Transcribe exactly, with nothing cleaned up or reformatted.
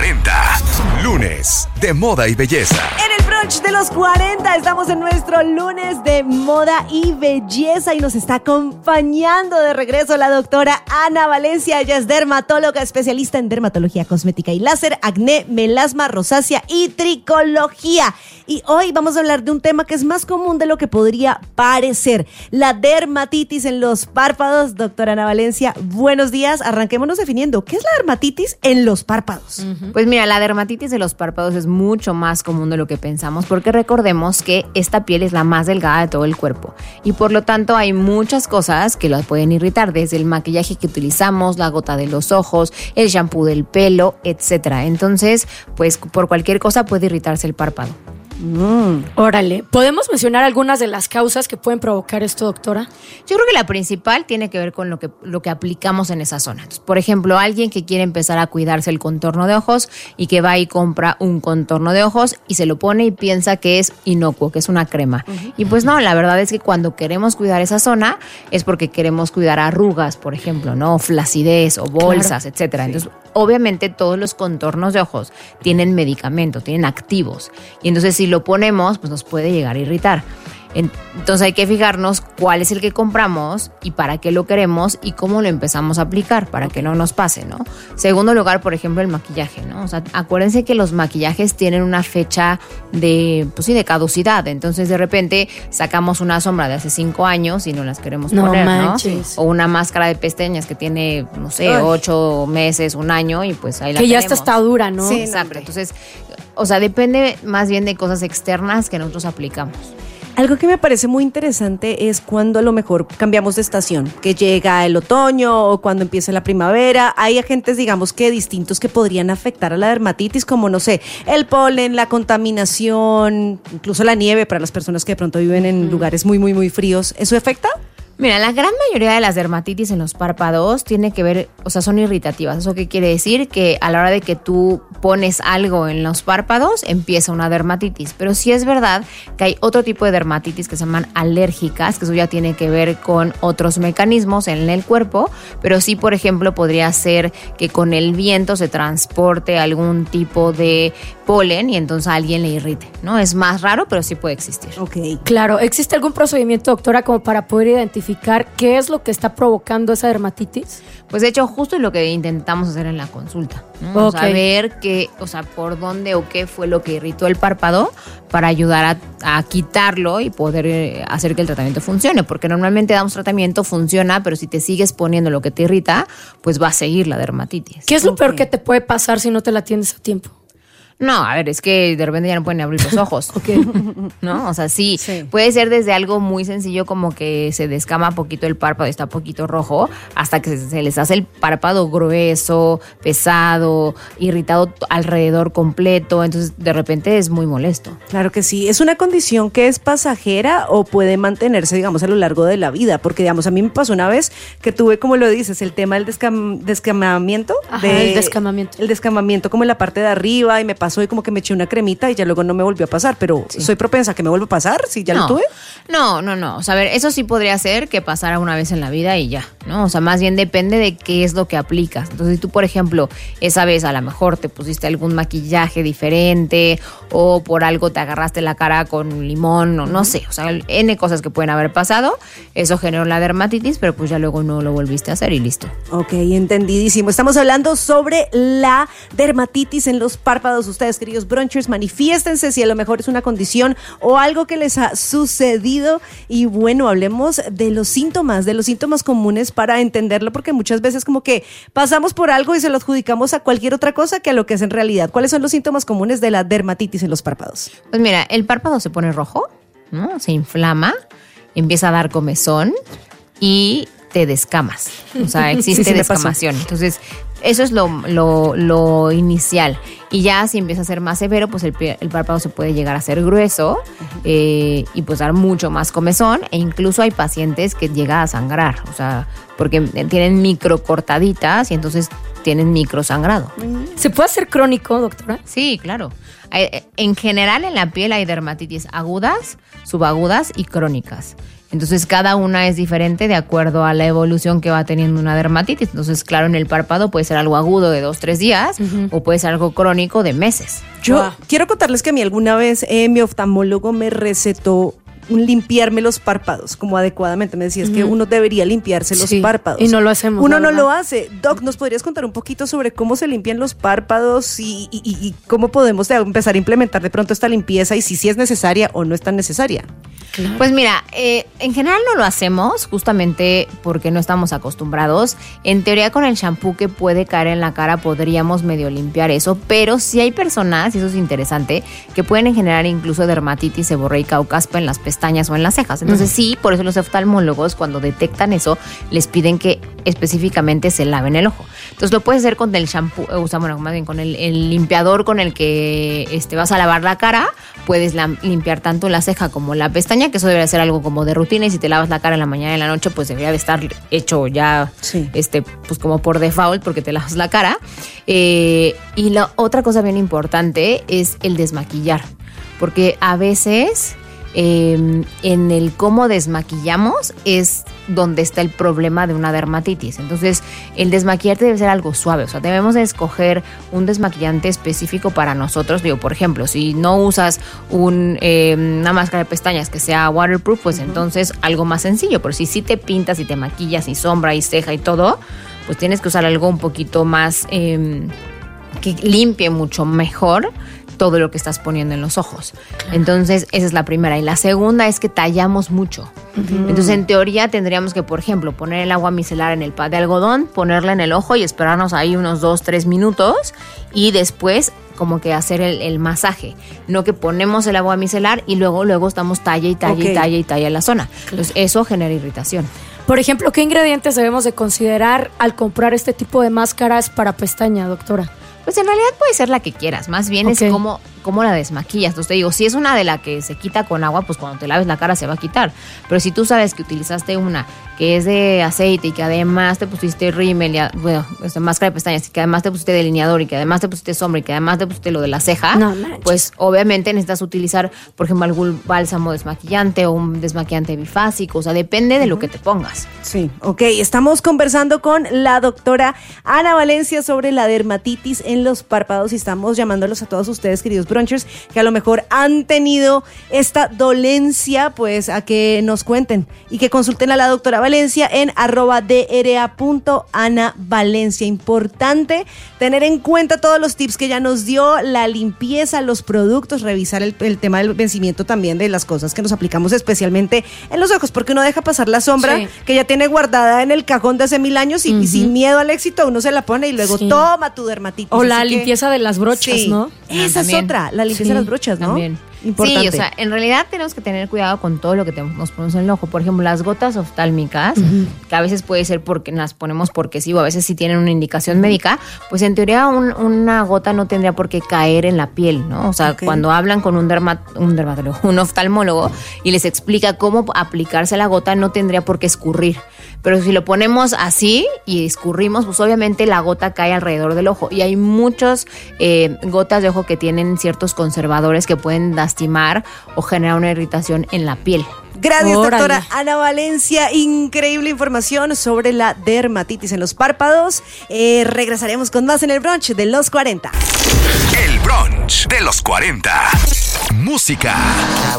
cuarenta. Lunes de moda y belleza. En el brunch de los cuarenta estamos en nuestro lunes de moda y belleza y nos está acompañando de regreso la doctora Ana Valencia. Ella es dermatóloga, especialista en dermatología cosmética y láser, acné, melasma, rosácea y tricología. Y hoy vamos a hablar de un tema que es más común de lo que podría parecer, la dermatitis en los párpados. Doctora Ana Valencia, buenos días. Arranquémonos definiendo, ¿qué es la dermatitis en los párpados? Uh-huh. Pues mira, la dermatitis de los párpados es mucho más común de lo que pensamos, porque recordemos que esta piel es la más delgada de todo el cuerpo y por lo tanto hay muchas cosas que la pueden irritar, desde el maquillaje que utilizamos, la gota de los ojos, el shampoo del pelo, etcétera. Entonces, pues por cualquier cosa puede irritarse el párpado. Mm. Órale, ¿podemos mencionar algunas de las causas que pueden provocar esto, doctora? Yo creo que la principal tiene que ver con lo que, lo que aplicamos en esa zona. Entonces, por ejemplo, alguien que quiere empezar a cuidarse el contorno de ojos y que va y compra un contorno de ojos y se lo pone y piensa que es inocuo, que es una crema. Uh-huh. Y pues no, la verdad es que cuando queremos cuidar esa zona es porque queremos cuidar arrugas, por ejemplo, ¿no? Flacidez o bolsas, claro, etcétera. Sí. Entonces, obviamente todos los contornos de ojos tienen medicamento, tienen activos. Y entonces si lo ponemos, pues nos puede llegar a irritar. Entonces hay que fijarnos cuál es el que compramos y para qué lo queremos y cómo lo empezamos a aplicar para que no nos pase, ¿no? Segundo lugar, por ejemplo, el maquillaje, ¿no? O sea, acuérdense que los maquillajes tienen una fecha de, pues sí, de caducidad. Entonces, de repente, sacamos una sombra de hace cinco años y no las queremos no poner, manches. ¿no? O una máscara de pestañas que tiene, no sé, Ay. ocho meses, un año y pues ahí la que tenemos. ya está dura, ¿no? Sí, exacto. Entonces, o sea, depende más bien de cosas externas que nosotros aplicamos. Algo que me parece muy interesante es cuando a lo mejor cambiamos de estación, que llega el otoño o cuando empieza la primavera. Hay agentes, digamos que distintos que podrían afectar a la dermatitis, como, no sé, el polen, la contaminación, incluso la nieve para las personas que de pronto viven en lugares muy, muy, muy fríos. ¿Eso afecta? Mira, la gran mayoría de las dermatitis en los párpados tiene que ver, o sea, son irritativas. ¿Eso qué quiere decir? Que a la hora de que tú pones algo en los párpados, empieza una dermatitis. Pero sí es verdad que hay otro tipo de dermatitis que se llaman alérgicas, que eso ya tiene que ver con otros mecanismos en el cuerpo. Pero sí, por ejemplo, podría ser que con el viento se transporte algún tipo de polen y entonces a alguien le irrite, ¿no? Es más raro, pero sí puede existir. Ok. Claro, ¿existe algún procedimiento, doctora, como para poder identificar qué es lo que está provocando esa dermatitis? Pues de hecho, justo es lo que intentamos hacer en la consulta, ¿no? Okay. O sea, ver qué, o sea, por dónde o qué fue lo que irritó el párpado para ayudar a, a quitarlo y poder hacer que el tratamiento funcione, porque normalmente damos tratamiento, funciona, pero si te sigues poniendo lo que te irrita, pues va a seguir la dermatitis. ¿Qué es lo okay. peor que te puede pasar si no te la atiendes a tiempo? No, a ver, es que de repente ya no pueden abrir los ojos. Okay. ¿No? O sea, sí, sí, puede ser desde algo muy sencillo como que se descama poquito el párpado, está poquito rojo, hasta que se les hace el párpado grueso, pesado, irritado alrededor completo. Entonces, de repente es muy molesto. Claro que sí. ¿Es una condición que es pasajera o puede mantenerse, digamos, a lo largo de la vida? Porque, digamos, a mí me pasó una vez que tuve, como lo dices, el tema del descam- descamamiento. Ajá, de, el descamamiento. El descamamiento como en la parte de arriba y me pasó y como que me eché una cremita y ya luego no me volvió a pasar, pero sí. ¿Soy propensa a que me vuelva a pasar si ya no, lo tuve? No, no, no. O sea, a ver, eso sí podría ser que pasara una vez en la vida y ya, ¿no? O sea, más bien depende de qué es lo que aplicas. Entonces, si tú, por ejemplo, esa vez a lo mejor te pusiste algún maquillaje diferente o por algo te agarraste la cara con limón o no sé, o sea, N cosas que pueden haber pasado, eso generó la dermatitis, pero pues ya luego no lo volviste a hacer y listo. Ok, entendidísimo. Estamos hablando sobre la dermatitis en los párpados. Ustedes, queridos brunchers, manifiéstense si a lo mejor es una condición o algo que les ha sucedido. Y bueno, hablemos de los síntomas, de los síntomas comunes para entenderlo, porque muchas veces como que pasamos por algo y se lo adjudicamos a cualquier otra cosa que a lo que es en realidad. ¿Cuáles son los síntomas comunes de la dermatitis en los párpados? Pues mira, el párpado se pone rojo, ¿no? Se inflama, empieza a dar comezón y te descamas. O sea, existe sí, sí descamación. Entonces, eso es lo, lo, lo inicial. Y ya si empieza a ser más severo, pues el, el párpado se puede llegar a ser grueso uh-huh. eh, y pues dar mucho más comezón. E incluso hay pacientes que llegan a sangrar, o sea, porque tienen microcortaditas y entonces tienen microsangrado. ¿Se puede hacer crónico, doctora? Sí, claro. En general en la piel hay dermatitis agudas, subagudas y crónicas. Entonces, cada una es diferente de acuerdo a la evolución que va teniendo una dermatitis. Entonces, claro, en el párpado puede ser algo agudo de dos, tres días uh-huh. o puede ser algo crónico de meses. Yo wow. quiero contarles que a mí alguna vez eh, mi oftalmólogo me recetó un limpiarme los párpados como adecuadamente. Me decías mm. que uno debería limpiarse los sí, párpados. Y no lo hacemos. Uno no lo hace. Doc, ¿nos podrías contar un poquito sobre cómo se limpian los párpados y, y, y cómo podemos empezar a implementar de pronto esta limpieza y si sí es necesaria o no es tan necesaria? Claro. Pues mira, eh, en general no lo hacemos justamente porque no estamos acostumbrados. En teoría con el shampoo que puede caer en la cara podríamos medio limpiar eso, pero sí hay personas, y eso es interesante, que pueden generar incluso dermatitis seborreica o caspa en las pestañas o en las cejas. Entonces uh-huh. sí, por eso los oftalmólogos cuando detectan eso les piden que específicamente se laven el ojo. Entonces lo puedes hacer con el shampoo, o sea, bueno, más bien con el, el limpiador con el que este, vas a lavar la cara. Puedes la, limpiar tanto la ceja como la pestaña, que eso debería ser algo como de rutina, y si te lavas la cara en la mañana y en la noche, pues debería de estar hecho ya, sí. este, pues como por default, porque te lavas la cara. Eh, y la otra cosa bien importante es el desmaquillar, porque a veces eh, en el cómo desmaquillamos es donde está el problema de una dermatitis. Entonces, el desmaquillarte debe ser algo suave. O sea, debemos de escoger un desmaquillante específico para nosotros. Digo, por ejemplo, si no usas un, eh, una máscara de pestañas que sea waterproof, pues uh-huh. entonces algo más sencillo. Pero si sí te pintas y te maquillas y sombra y ceja y todo, pues tienes que usar algo un poquito más eh, que limpie mucho mejor todo lo que estás poniendo en los ojos. Claro. Entonces, esa es la primera. Y la segunda es que tallamos mucho. Uh-huh. Entonces, en teoría, tendríamos que, por ejemplo, poner el agua micelar en el pad de algodón, ponerla en el ojo y esperarnos ahí unos dos, tres minutos y después como que hacer el, el masaje. No que ponemos el agua micelar y luego, luego estamos talla y talla okay. y talla y talla en la zona. Claro. Entonces, eso genera irritación. Por ejemplo, ¿qué ingredientes debemos de considerar al comprar este tipo de máscaras para pestaña, doctora? Pues en realidad puede ser la que quieras, más bien okay. es cómo, cómo la desmaquillas. Entonces te digo, si es una de la que se quita con agua, pues cuando te laves la cara se va a quitar. Pero si tú sabes que utilizaste una que es de aceite y que además te pusiste rímel, y a, bueno, este, máscara de pestañas, y que además te pusiste delineador, y que además te pusiste sombra, y que además te pusiste lo de la ceja, no, pues obviamente necesitas utilizar, por ejemplo, algún bálsamo desmaquillante o un desmaquillante bifásico. O sea, depende de uh-huh. lo que te pongas. Sí, ok. Estamos conversando con la doctora Ana Valencia sobre la dermatitis en los párpados y estamos llamándolos a todos ustedes, queridos brunchers, que a lo mejor han tenido esta dolencia, pues a que nos cuenten y que consulten a la doctora Valencia en arroba dra.anavalencia. Importante tener en cuenta todos los tips que ella nos dio, la limpieza, los productos, revisar el, el tema del vencimiento también de las cosas que nos aplicamos especialmente en los ojos, porque uno deja pasar la sombra sí. que ya tiene guardada en el cajón de hace mil años y, uh-huh. y sin miedo al éxito uno se la pone y luego sí. toma tu dermatitis. O la limpieza que, de las brochas, sí. ¿no? Esa también. es otra, la limpieza sí, de las brochas, ¿no? También. Importante. Sí, o sea, en realidad tenemos que tener cuidado con todo lo que te, nos ponemos en el ojo. Por ejemplo, las gotas oftálmicas, uh-huh. que a veces puede ser porque las ponemos porque sí, o a veces sí tienen una indicación uh-huh. médica, pues en teoría un, una gota no tendría por qué caer en la piel, ¿no? O sea, okay. cuando hablan con un, dermat, un dermatólogo, un oftalmólogo, y les explica cómo aplicarse la gota, no tendría por qué escurrir. Pero si lo ponemos así y escurrimos, pues obviamente la gota cae alrededor del ojo. Y hay muchas eh, gotas de ojo que tienen ciertos conservadores que pueden lastimar o generar una irritación en la piel. Gracias, Órale. doctora Ana Valencia. Increíble información sobre la dermatitis en los párpados. Eh, regresaremos con más en el brunch de los cuarenta. El brunch de los cuarenta. Música.